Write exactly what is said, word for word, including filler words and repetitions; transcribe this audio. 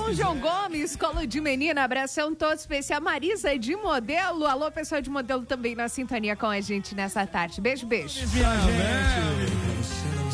São João Gomes, Colo de Menina, abração todo especial. Marisa de Modelo, alô pessoal de Modelo também na sintonia com a gente nessa tarde. Beijo, beijo. Minha gente.